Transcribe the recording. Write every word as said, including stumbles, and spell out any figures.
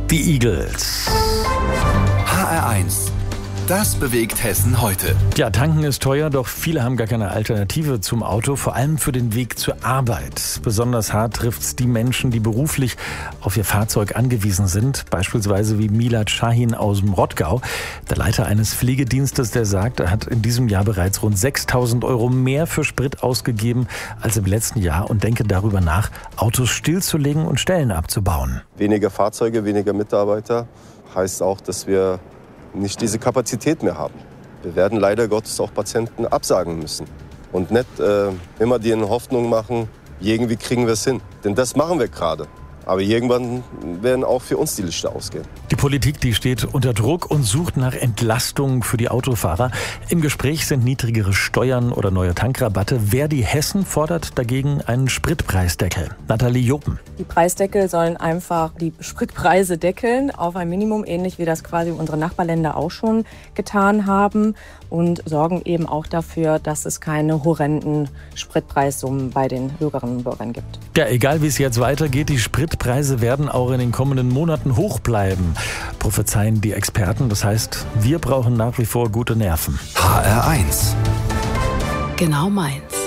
Die Eagles. H R eins. Das bewegt Hessen heute. Ja, tanken ist teuer, doch viele haben gar keine Alternative zum Auto, vor allem für den Weg zur Arbeit. Besonders hart trifft es die Menschen, die beruflich auf ihr Fahrzeug angewiesen sind, beispielsweise wie Milad Shahin aus dem Rottgau, der Leiter eines Pflegedienstes, der sagt, er hat in diesem Jahr bereits rund sechstausend Euro mehr für Sprit ausgegeben als im letzten Jahr und denke darüber nach, Autos stillzulegen und Stellen abzubauen. Weniger Fahrzeuge, weniger Mitarbeiter heißt auch, dass wir nicht diese Kapazität mehr haben. Wir werden leider Gottes auch Patienten absagen müssen und nicht äh, immer die in Hoffnung machen, irgendwie kriegen wir es hin. Denn das machen wir gerade. Aber irgendwann werden auch für uns die Lichter ausgehen. Die Politik, die steht unter Druck und sucht nach Entlastungen für die Autofahrer. Im Gespräch sind niedrigere Steuern oder neue Tankrabatte. Verdi Hessen fordert dagegen einen Spritpreisdeckel. Nathalie Jopen. Die Preisdeckel sollen einfach die Spritpreise deckeln auf ein Minimum, ähnlich wie das quasi unsere Nachbarländer auch schon getan haben, und sorgen eben auch dafür, dass es keine horrenden Spritpreissummen bei den Bürgerinnen und Bürgern gibt. Ja, egal wie es jetzt weitergeht, die Spritpreise werden auch in den kommenden Monaten hoch bleiben, prophezeien die Experten. Das heißt, wir brauchen nach wie vor gute Nerven. H R eins. Genau meins.